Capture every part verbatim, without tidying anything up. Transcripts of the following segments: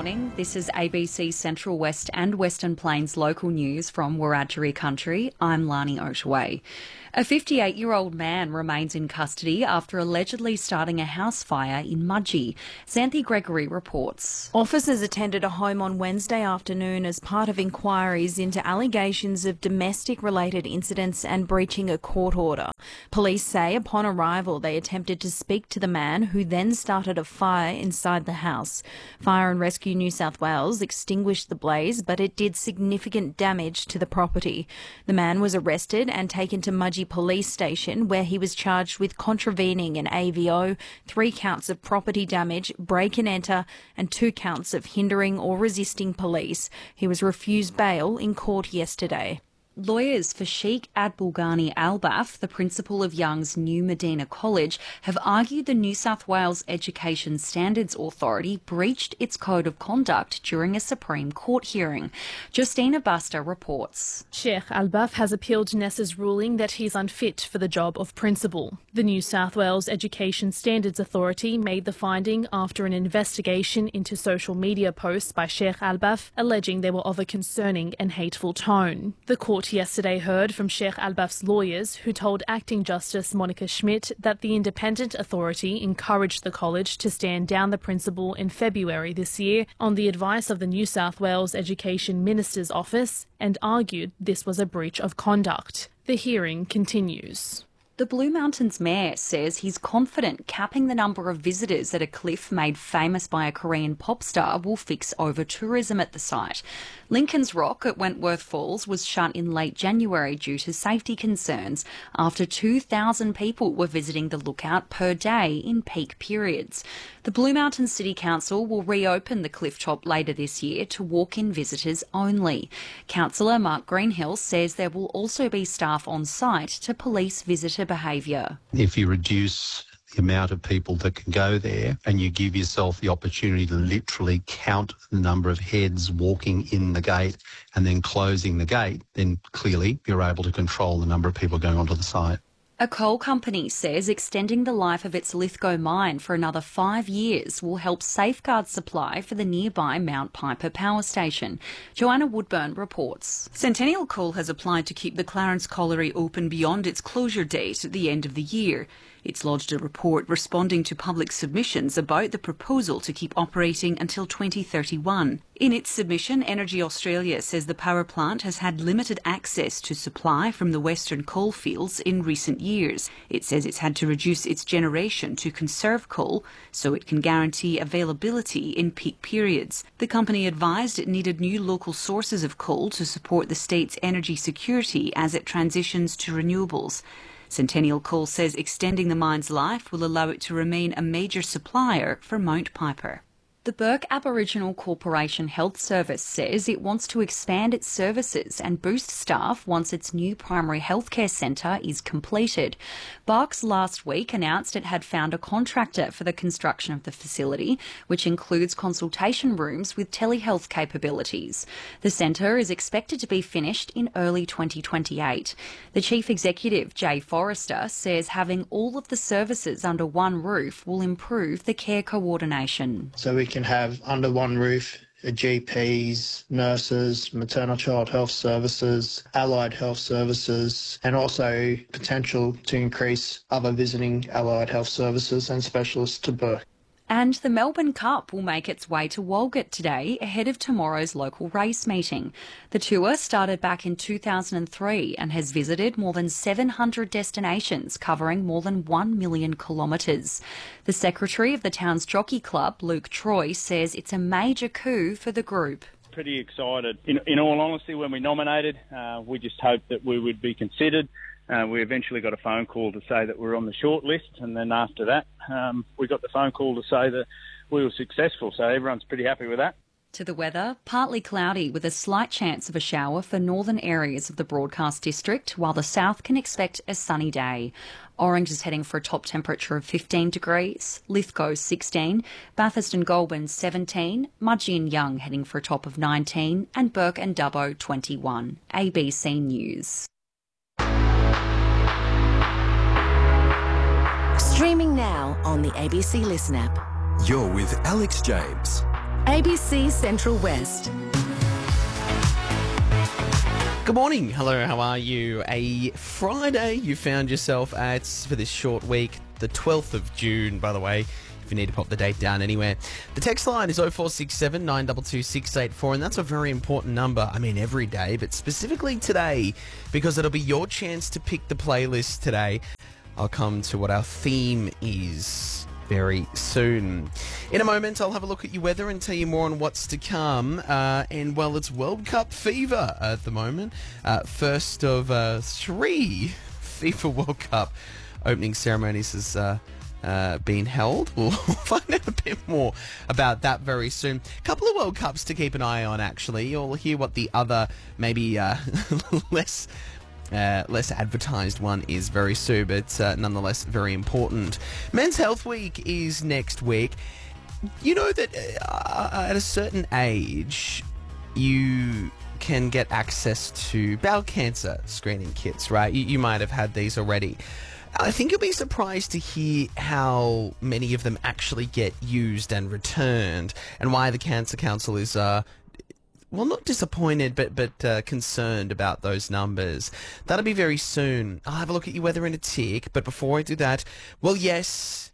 morning. This is A B C Central West and Western Plains local news from Wiradjuri country. I'm Lani Oshaway. A fifty-eight-year-old man remains in custody after allegedly starting a house fire in Mudgee. Xanthi Gregory reports. Officers attended a home on Wednesday afternoon as part of inquiries into allegations of domestic-related incidents and breaching a court order. Police say upon arrival they attempted to speak to the man, who then started a fire inside the house. Fire and Rescue New South Wales extinguished the blaze, but it did significant damage to the property. The man was arrested and taken to Mudgee Police Station, where he was charged with contravening an A V O, three counts of property damage, break and enter, and two counts of hindering or resisting police. He was refused bail in court yesterday. Lawyers for Sheikh Abdulghani Albaf, the principal of Young's New Medina College, have argued the New South Wales Education Standards Authority breached its code of conduct during a Supreme Court hearing. Justina Buster reports. Sheikh Albaf has appealed Nessa's ruling that he's unfit for the job of principal. The New South Wales Education Standards Authority made the finding after an investigation into social media posts by Sheikh Albaf alleging they were of a concerning and hateful tone. The court yesterday heard from Sheikh Albaf's lawyers, who told Acting Justice Monica Schmidt that the independent authority encouraged the college to stand down the principal in February this year on the advice of the New South Wales Education Minister's Office, and argued this was a breach of conduct. The hearing continues. The Blue Mountains mayor says he's confident capping the number of visitors at a cliff made famous by a Korean pop star will fix over-tourism at the site. Lincoln's Rock at Wentworth Falls was shut in late January due to safety concerns after two thousand people were visiting the lookout per day in peak periods. The Blue Mountains City Council will reopen the cliff top later this year to walk-in visitors only. Councillor Mark Greenhill says there will also be staff on site to police visitor behaviour. If you reduce the amount of people that can go there and you give yourself the opportunity to literally count the number of heads walking in the gate and then closing the gate, then clearly you're able to control the number of people going onto the site. A coal company says extending the life of its Lithgow mine for another five years will help safeguard supply for the nearby Mount Piper power station. Joanna Woodburn reports. Centennial Coal has applied to keep the Clarence Colliery open beyond its closure date at the end of the year. It's lodged a report responding to public submissions about the proposal to keep operating until twenty thirty-one. In its submission, Energy Australia says the power plant has had limited access to supply from the western coalfields in recent years. It says it's had to reduce its generation to conserve coal so it can guarantee availability in peak periods. The company advised it needed new local sources of coal to support the state's energy security as it transitions to renewables. Centennial Coal says extending the mine's life will allow it to remain a major supplier for Mount Piper. The Burke Aboriginal Corporation Health Service says it wants to expand its services and boost staff once its new primary healthcare centre is completed. Barks last week announced it had found a contractor for the construction of the facility, which includes consultation rooms with telehealth capabilities. The centre is expected to be finished in early twenty twenty-eight. The Chief Executive, Jay Forrester, says having all of the services under one roof will improve the care coordination. So we can have under one roof G Ps, nurses, maternal child health services, allied health services, and also potential to increase other visiting allied health services and specialists to Burke. And the Melbourne Cup will make its way to Walgett today ahead of tomorrow's local race meeting. The tour started back in two thousand three and has visited more than seven hundred destinations covering more than one million kilometres. The secretary of the town's jockey club, Luke Troy, says it's a major coup for the group. Pretty excited. In, in all honesty, when we nominated, uh, we just hoped that we would be considered. Uh, we eventually got a phone call to say that we're on the short list, and then after that, um, we got the phone call to say that we were successful, so everyone's pretty happy with that. To the weather, partly cloudy with a slight chance of a shower for northern areas of the broadcast district, while the south can expect a sunny day. Orange is heading for a top temperature of fifteen degrees, Lithgow sixteen, Bathurst and Goulburn seventeen, Mudgee and Young heading for a top of nineteen, and Burke and Dubbo twenty-one. A B C News. Streaming now on the A B C Listen app. You're with Alex James. A B C Central West. Good morning. Hello, how are you? A Friday you found yourself at for this short week, the twelfth of June, by the way, if you need to pop the date down anywhere. The text line is oh four six seven, nine two two, six eight four, and that's a very important number. I mean, every day, but specifically today, because it'll be your chance to pick the playlist today. I'll come to what our theme is very soon. In a moment, I'll have a look at your weather and tell you more on what's to come. Uh, and, well, it's World Cup fever at the moment. Uh, first of uh, three FIFA World Cup opening ceremonies has uh, uh, been held. We'll find out a bit more about that very soon. A couple of World Cups to keep an eye on, actually. You'll hear what the other, maybe uh, less... Uh, less advertised one is very soon, but uh, nonetheless very important. Men's Health Week is next week. You know that uh, at a certain age, you can get access to bowel cancer screening kits, right? You, you might have had these already. I think you'll be surprised to hear how many of them actually get used and returned, and why the Cancer Council is... Uh, Well, not disappointed, but but uh, concerned about those numbers. That'll be very soon. I'll have a look at your weather in a tick, but before I do that, well, yes,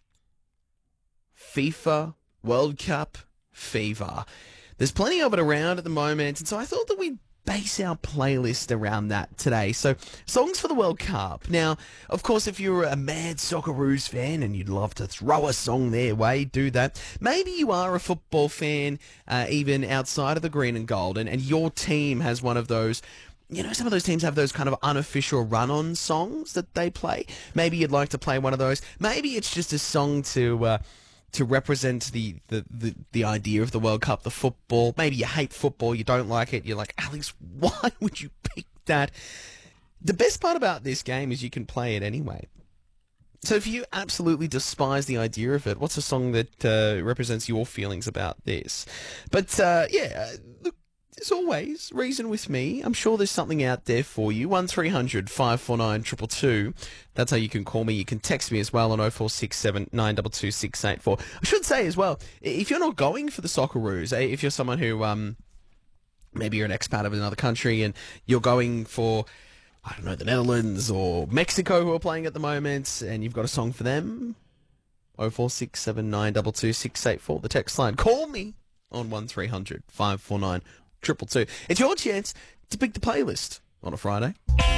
FIFA World Cup fever. There's plenty of it around at the moment, and so I thought that we'd base our playlist around that today. So, songs for the World Cup. Now, of course, if you're a mad Socceroos fan and you'd love to throw a song their way, do that. Maybe you are a football fan, uh, even outside of the green and gold, and, and your team has one of those... You know, some of those teams have those kind of unofficial run-on songs that they play. Maybe you'd like to play one of those. Maybe it's just a song to... Uh, to represent the, the, the, the idea of the World Cup, the football. Maybe you hate football, you don't like it, you're like, Alex, why would you pick that? The best part about this game is you can play it anyway. So if you absolutely despise the idea of it, what's a song that uh, represents your feelings about this? But, uh, yeah, look, as always, reason with me. I'm sure there's something out there for you. one three hundred, five four nine, two two two. That's how you can call me. You can text me as well on oh four six seven, nine two two, six eight four. I should say as well, if you're not going for the Socceroos, if you're someone who, um, maybe you're an expat of another country and you're going for, I don't know, the Netherlands or Mexico who are playing at the moment, and you've got a song for them, oh four six seven, nine two two, six eight four, the text line. Call me on one three hundred, five four nine, two two two. It's your chance to pick the playlist on a Friday.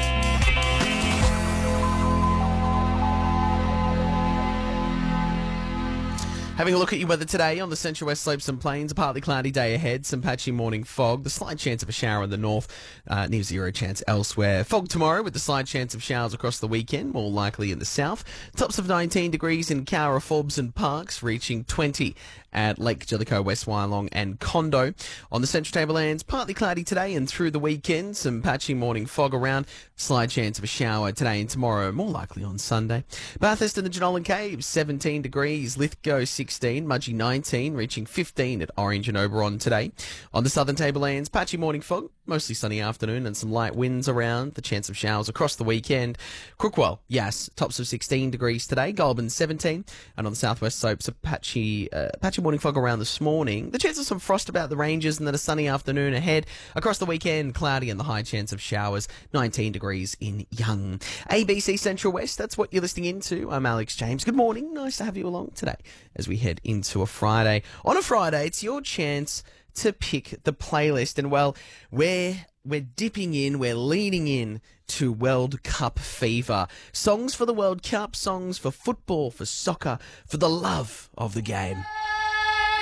Having a look at your weather today on the Central West Slopes and Plains. A partly cloudy day ahead, some patchy morning fog, the slight chance of a shower in the north, uh, near zero chance elsewhere. Fog tomorrow with the slight chance of showers across the weekend, more likely in the south. Tops of nineteen degrees in Cowra, Forbes and Parks, reaching twenty at Lake Jellicoe, West Wyalong and Condo. On the Central Tablelands, partly cloudy today and through the weekend, some patchy morning fog around, slight chance of a shower today and tomorrow, more likely on Sunday. Bathurst and the Jenolan Caves, seventeen degrees, Lithgow sixteen, Mudgee nineteen, reaching fifteen at Orange and Oberon today. On the Southern Tablelands, patchy morning fog, mostly sunny afternoon and some light winds around, the chance of showers across the weekend. Crookwell, yes, tops of sixteen degrees today, Goulburn seventeen, and on the southwest slopes, a patchy, uh, patchy morning fog around this morning. The chance of some frost about the ranges and then a sunny afternoon ahead. Across the weekend, cloudy and the high chance of showers, nineteen degrees in Young. A B C Central West, that's what you're listening into. I'm Alex James. Good morning. Nice to have you along today as we head into a Friday. On a Friday, it's your chance to pick the playlist. And, well, we're, we're dipping in, we're leaning in to World Cup fever. Songs for the World Cup, songs for football, for soccer, for the love of the game.